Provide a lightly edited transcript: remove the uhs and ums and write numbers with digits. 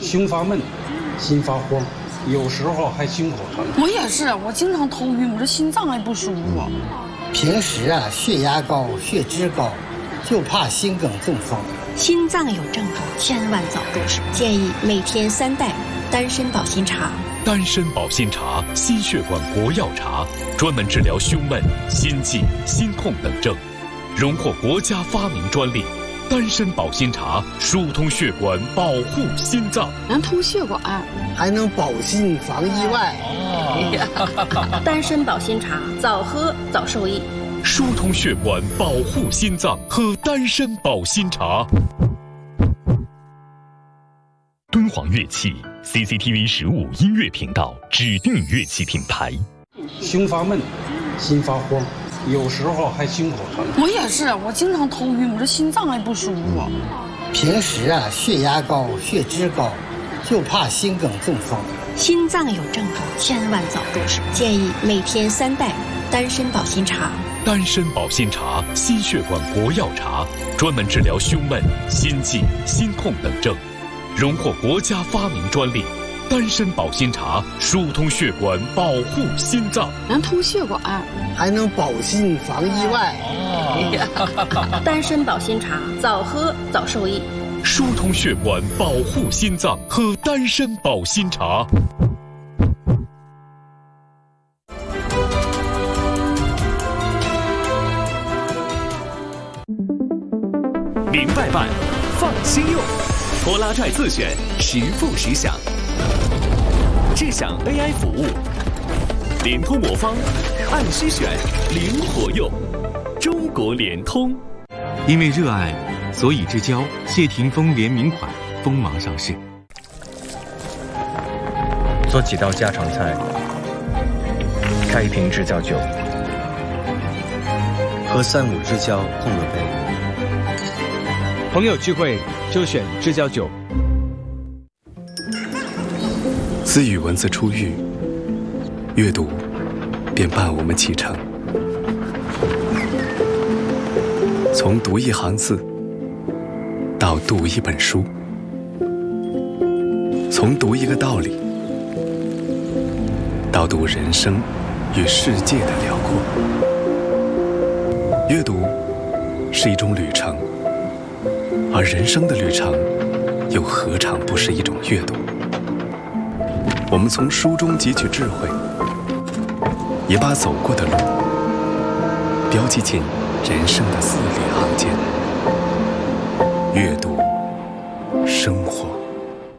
胸发闷，心发慌，有时候还心口疼。 我也是，我经常头晕，我这心脏还不舒服。 平时血压高、血脂高，就怕心梗中风。 心脏有症状，千万早重视。建议每天3袋丹参保心茶。 丹参保心茶，心血管国药茶，专门治疗胸闷、心悸、心痛等症，荣获国家发明专利。丹参保心茶疏通血管，保护心脏， 能通血管， 还能保心防意外。 丹参保心茶，早喝早受益。 疏通血管，保护心脏，喝丹参保心茶。敦煌乐器 CCTV 15音乐频道指定乐器品牌。 胸发闷，心发慌，有时候还心口疼。 我也是，我经常头晕，我这心脏还不舒服。 平时血压高、血脂高，就怕心梗中风。 心脏有症状，千万早重视。建议每天3袋丹参保心茶。 丹参保心茶，心血管国药茶，专门治疗胸闷、心悸、心痛等症，荣获国家发明专利。丹参保心茶疏通血管，保护心脏， 能通血管， 还能保心防意外。 丹参保心茶，早喝早受益。 疏通血管，保护心脏，喝丹参保心茶。 明白办，放心用，拖拉拽自选，实付实享。智享 AI 服务，联通魔方，按需选，灵活用。中国联通。 因为热爱，所以之交谢霆锋联名款锋芒上市。 做几道家常菜，开一瓶知交酒，和3、5知交碰了杯。朋友聚会就选知交酒。 自与文字初遇，阅读便伴我们启程。从读一行字到读一本书，从读一个道理到读人生与世界的辽阔。阅读是一种旅程，而人生的旅程又何尝不是一种阅读？我们从书中汲取智慧，也把走过的路标记进人生的字里行间。阅读，生活。